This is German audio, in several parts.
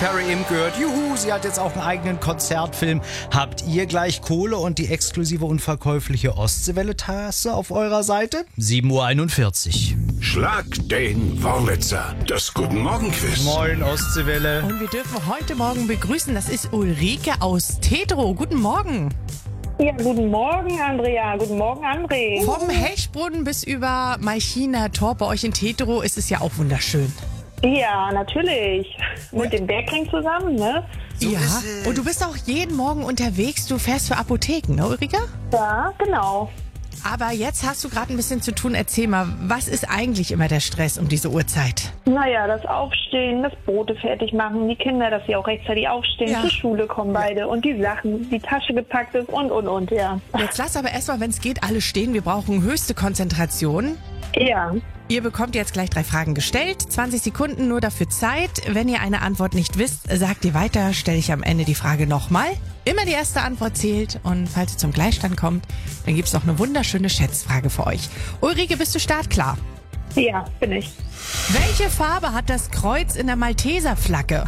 Perry eben gehört. Juhu, sie hat jetzt auch einen eigenen Konzertfilm. Habt ihr gleich Kohle und die exklusive unverkäufliche Ostseewelle-Tasse auf eurer Seite? 7:41 Uhr. Schlag den Wollitzer. Das Guten Morgen-Quiz. Moin, Ostseewelle. Und wir dürfen heute Morgen begrüßen, das ist Ulrike aus Tetro. Guten Morgen. Ja, guten Morgen, Andrea. Guten Morgen, André. Vom Hechbrunn bis über Malchiner Tor bei euch in Tetro ist es ja auch wunderschön. Ja, natürlich. Mit dem Bergring zusammen, ne? Ja, und du bist auch jeden Morgen unterwegs. Du fährst für Apotheken, ne, Ulrike? Ja, genau. Aber jetzt hast du gerade ein bisschen zu tun. Erzähl mal, was ist eigentlich immer der Stress um diese Uhrzeit? Naja, das Aufstehen, das Brote fertig machen, die Kinder, dass sie auch rechtzeitig aufstehen, Ja. zur Schule kommen beide und die Sachen, die Tasche gepackt ist und, ja. Jetzt lass aber erstmal, wenn es geht, alle stehen. Wir brauchen höchste Konzentration. Ja, Ihr bekommt jetzt gleich 3 Fragen gestellt. 20 Sekunden nur dafür Zeit. Wenn ihr eine Antwort nicht wisst, sagt ihr weiter, stelle ich am Ende die Frage nochmal. Immer die erste Antwort zählt und falls ihr zum Gleichstand kommt, dann gibt's noch eine wunderschöne Schätzfrage für euch. Ulrike, bist du startklar? ja, bin ich. Welche Farbe hat das Kreuz in der Malteserflagge?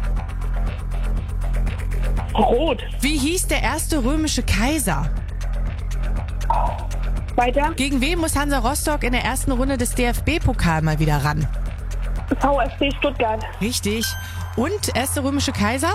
Rot. Wie hieß der erste römische Kaiser? Weiter. Gegen wen muss Hansa Rostock in der ersten Runde des DFB-Pokal mal wieder ran? VfB Stuttgart. Richtig. Und erste römische Kaiser?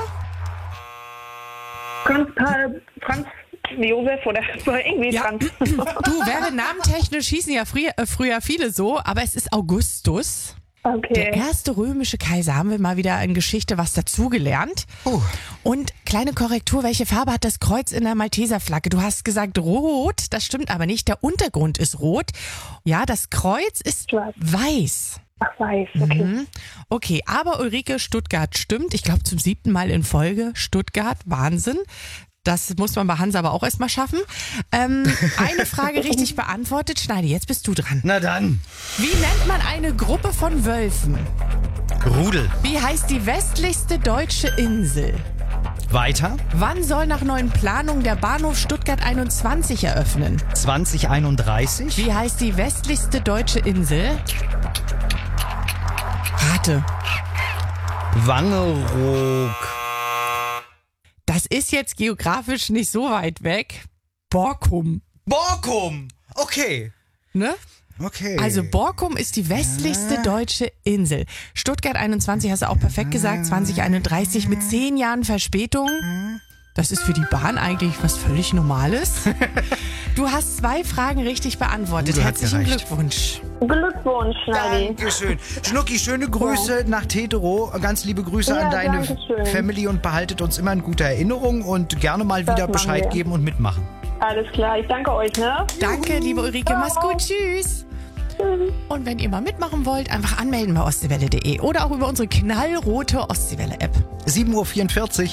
Franz Josef oder irgendwie Ja. Franz. Du, wäre namentechnisch hießen ja früher viele so, aber es ist Augustus. Der Okay. erste römische Kaiser. Haben wir mal wieder in Geschichte was dazugelernt. Und kleine Korrektur, welche Farbe hat das Kreuz in der Malteserflagge? Du hast gesagt rot, das stimmt aber nicht. Der Untergrund ist rot. Ja, das Kreuz ist Schwarz. weiß. Ach, weiß, okay. Okay, aber Ulrike, Stuttgart stimmt. Ich glaube zum 7. Mal in Folge. Stuttgart, Wahnsinn. Das muss man bei Hansa aber auch erstmal schaffen. Eine Frage richtig beantwortet. Schneidi, jetzt bist du dran. Na dann. Wie nennt man eine Gruppe von Wölfen? Rudel. Wie heißt die westlichste deutsche Insel? Weiter. Wann soll nach neuen Planungen der Bahnhof Stuttgart 21 eröffnen? 2031. Wie heißt die westlichste deutsche Insel? Rate. Wangerog. Das ist jetzt geografisch nicht so weit weg. Borkum, Borkum. Okay. ne? Okay. Also Borkum ist die westlichste deutsche Insel. Stuttgart 21 hast du auch perfekt gesagt, 2031 mit 10 Jahren Verspätung. Das ist für die Bahn eigentlich was völlig Normales. Du hast 2 Fragen richtig beantwortet. Hat Herzlichen gereicht. Glückwunsch. Glückwunsch, Schneidi. Dankeschön. Schnucki, schöne Grüße nach Tetro. Ganz liebe Grüße Ja, an deine Dankeschön. Family und behaltet uns immer in guter Erinnerung und gerne mal wieder machen Bescheid wir. geben und mitmachen. Alles klar, ich danke euch, ne? Danke, liebe Ulrike. Mach's gut. Tschüss. Und wenn ihr mal mitmachen wollt, einfach anmelden bei ostseewelle.de oder auch über unsere knallrote Ostseewelle-App. 7:44 Uhr.